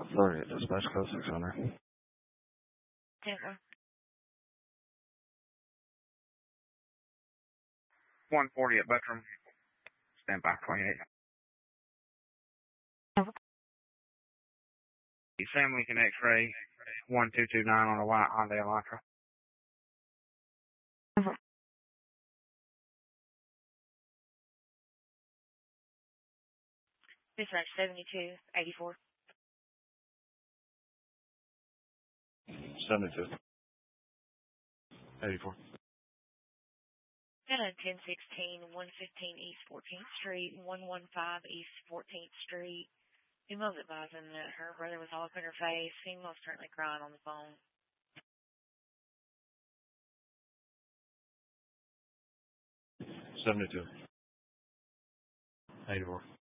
Sorry, dispatch code 600. Tampa. 140 at Buttram. Stand by 28. Sam Lincoln X-ray 1229 on a white Hyundai Elantra. Dispatch 7284. 72. 84. Got a 1016, 115 East 14th Street, 115 East 14th Street. Female's advising that her brother was all up in her face. Female's currently crying on the phone. 72. 84.